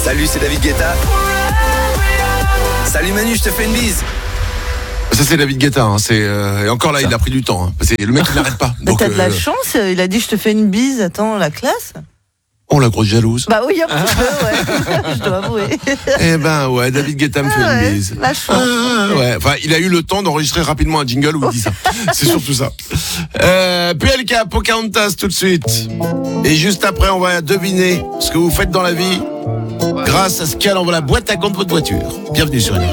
Salut, c'est David Guetta. Salut Manu, je te fais une bise. Ça c'est David Guetta, hein. Et encore là il a pris du temps, hein. Parce que le mec il n'arrête pas. Mais Donc, t'as de la chance, il a dit je te fais une bise, attends, la classe. Oh la grosse jalouse. Bah oui, un petit peu, ouais, je dois avouer. Eh ben ouais, David Guetta me fait une bise. La chance. Ouais, enfin il a eu le temps d'enregistrer rapidement un jingle où il dit ça. C'est surtout ça. PLK, Pocahontas tout de suite. Et juste après on va deviner ce que vous faites dans la vie grâce à ce qu'elle envoie la boîte à gants de votre voiture. Bienvenue sur Énergie.